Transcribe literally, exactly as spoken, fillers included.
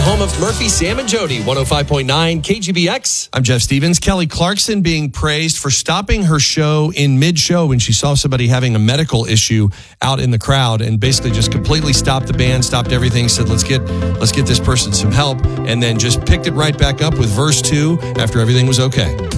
home of Murphy, Sam, and Jody, one oh five point nine K G B X. I'm Jeff Stevens. Kelly Clarkson being praised for stopping her show in mid-show when she saw somebody having a medical issue out in the crowd, and basically just completely stopped the band, stopped everything, said, let's get let's get this person some help, and then just picked it right back up with verse two after everything was okay.